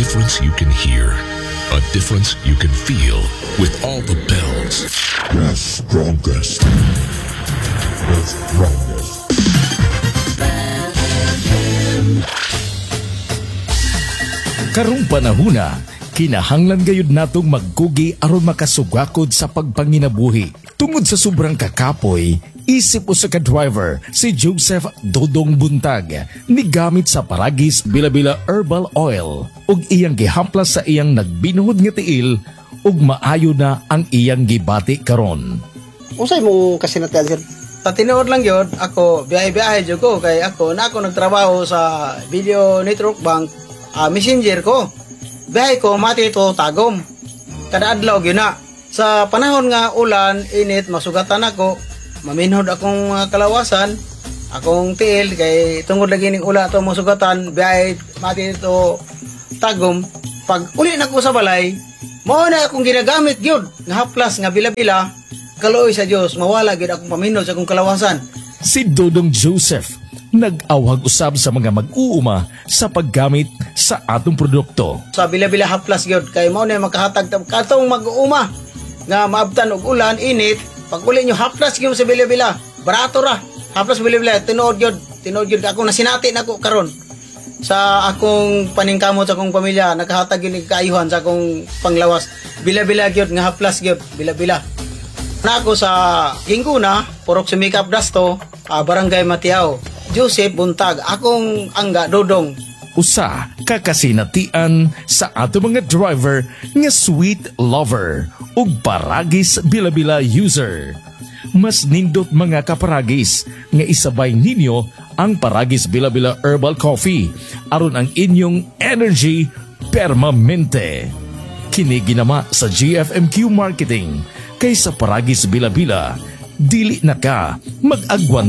difference you can hear, a difference you can feel with all the bells. The strongest. The strongest. Karong panahuna, kinahanglan gayud natong maggugi aron makasugakod sa pagpanginabuhi. Tungod sa sobrang kakapoy, isip usa ka driver si Joseph Dodong Buntag nigamit sa Paragis Bila-Bila Herbal Oil ug iyang gihamplas sa iyang nagbinuhod nga tiil ug maayo na ang iyang gibati karon. Usay mo kasinatian sir? Sa tinuod lang yun, ako biyahe-biyahe dyan ko kay ako nagtrabaho sa Video Network Bank messenger ko. Biyahe ko mati ito Tagum. Kada adlaw yun na. Sa panahon nga ulan, init, masugatan ako, maminhod akong kalawasan, akong tiil, kay tungod lagi ning ula ito masugatan, biyahe mati ito Tagum. Pag uli na ko sa balay, mao na akong ginagamit yun, nga haplas, nga bila-bila, kaloy sa Diyos, mawala gyud akong paminhod sa akong kalawasan. Si Dodong Joseph nag-awhag usab sa mga mag-uuma sa paggamit sa atong produkto. Sa bila-bila haplas gyud kay mao na makahatag katong mag-uuma nga maabtan og ulan, init, pag uli nyo haplas gyud sa bila-bila, barato ra. Haplas bila-bila tinuod gyud ako nasinati nako karon sa akong paningkamot sa akong pamilya, nakahatag gyud kaayuhan sa akong panglawas. Bila-bila gyud nga haplas gyud, bila-bila. Na ako sa Ginguna, Purok Sumikap Dasto, Barangay Matiao. Joseph Buntag, akong angga Dodong. Usa kakasinatian sa ato mga driver nga sweet lover ug Paragis Bila-Bila user. Mas nindot mga kaparagis nga isabay ninyo ang Paragis Bila-Bila Herbal Coffee aron ang inyong energy permanente. Kini ginama sa GFMQ Marketing kaysa Paragis Bila-Bila, dili na ka mag-agwan